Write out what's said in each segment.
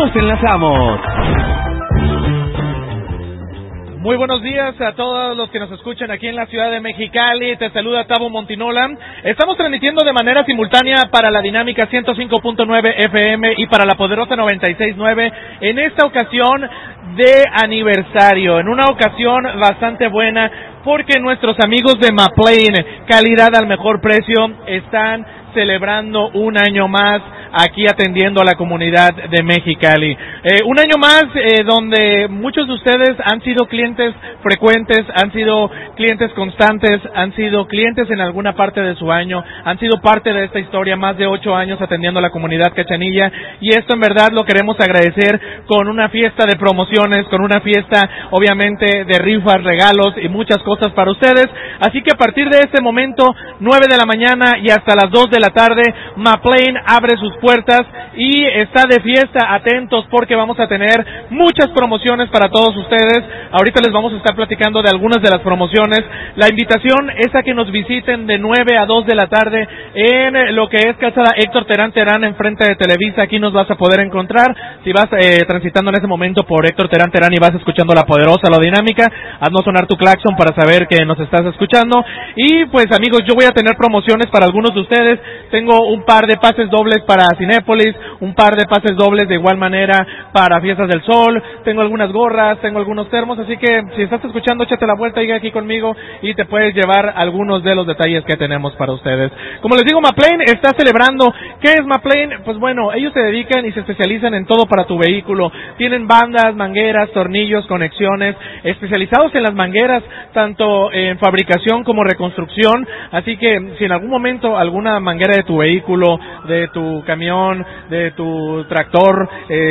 nos enlazamos. Muy buenos días a todos los que nos escuchan aquí en la ciudad de Mexicali. Te saluda Tavo Montinola. Estamos transmitiendo de manera simultánea para la Dinámica 105.9 FM y para la Poderosa 96.9 en esta ocasión de aniversario, en una ocasión bastante buena porque nuestros amigos de McLane, calidad al mejor precio, están celebrando un año más aquí atendiendo a la comunidad de Mexicali. Un año más donde muchos de ustedes han sido clientes frecuentes, han sido clientes constantes, han sido clientes en alguna parte de su año, han sido parte de esta historia, más de 8 años atendiendo a la comunidad cachanilla, y esto en verdad lo queremos agradecer con una fiesta de promociones, con una fiesta obviamente de rifas, regalos y muchas cosas para ustedes. Así que a partir de este momento, 9 de la mañana y hasta las 2 de la tarde, McLane abre sus puertas y está de fiesta. Atentos porque vamos a tener muchas promociones para todos ustedes. Ahorita les vamos a estar platicando de algunas de las promociones. La invitación es a que nos visiten de 9 a 2 de la tarde en lo que es Calzada Héctor Terán enfrente de Televisa. Aquí nos vas a poder encontrar. Si vas transitando en ese momento por Héctor Terán y vas escuchando la Poderosa, la Dinámica, haznos sonar tu claxon para saber que nos estás escuchando. Y pues amigos, yo voy a tener promociones para algunos de ustedes. Tengo un par de pases dobles para Cinépolis, un par de pases dobles de igual manera para Fiestas del Sol, tengo algunas gorras, tengo algunos termos, así que si estás escuchando, échate la vuelta y aquí conmigo y te puedes llevar algunos de los detalles que tenemos para ustedes. Como les digo, McLane está celebrando. ¿Qué es McLane? Pues bueno, ellos se dedican y se especializan en todo para tu vehículo. Tienen bandas, mangueras, tornillos, conexiones, especializados en las mangueras, tanto en fabricación como reconstrucción, así que si en algún momento alguna manguera de tu vehículo, de tu camión, de tu tractor,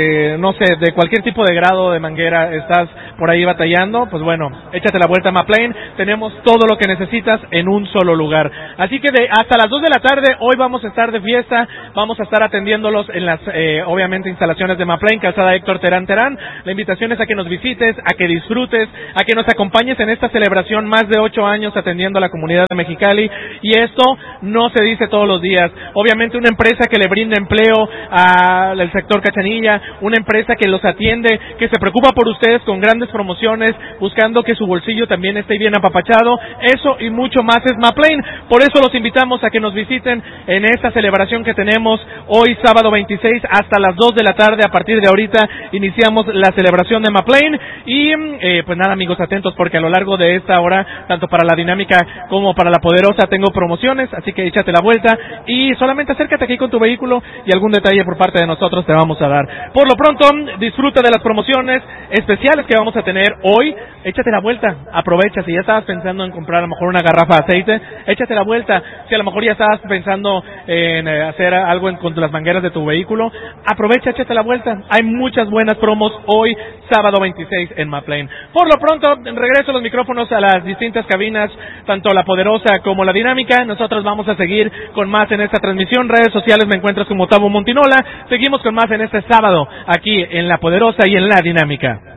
no sé, de cualquier tipo de grado de manguera estás por ahí batallando, pues bueno, échate la vuelta a McLane. Tenemos todo lo que necesitas en un solo lugar. Así que hasta las 2 de la tarde, hoy vamos a estar de fiesta, vamos a estar atendiéndolos en las, obviamente, instalaciones de McLane, Calzada Héctor Terán. La invitación es a que nos visites, a que disfrutes, a que nos acompañes en esta celebración, más de 8 años atendiendo a la comunidad de Mexicali, y esto no se dice todos los días. Obviamente una empresa que le brinda empleo al sector cachanilla, una empresa que los atiende, que se preocupa por ustedes con grandes promociones, buscando que su bolsillo también esté bien apapachado. Eso y mucho más es McLane. Por eso los invitamos a que nos visiten en esta celebración que tenemos hoy sábado 26 hasta las 2 de la tarde. A partir de ahorita iniciamos la celebración de McLane y pues nada amigos, atentos porque a lo largo de esta hora, tanto para la Dinámica como para la Poderosa, tengo promociones, así que échate la vuelta y solamente acércate aquí con tu vehículo y algún detalle por parte de nosotros te vamos a dar. Por lo pronto, disfruta de las promociones especiales que vamos a tener hoy. Échate la vuelta, aprovecha. Si ya estabas pensando en comprar a lo mejor una garrafa de aceite, échate la vuelta. Si a lo mejor ya estabas pensando en hacer algo con las mangueras de tu vehículo, aprovecha, échate la vuelta. Hay muchas buenas promos hoy, sábado 26 en McLane. Por lo pronto, regreso los micrófonos a las distintas cabinas, tanto la Poderosa como la Dinámica. Nosotros vamos a seguir con más en esta transmisión. Redes sociales me encuentras como Tavo Montinola. Seguimos con más en este sábado, aquí en la Poderosa y en la Dinámica.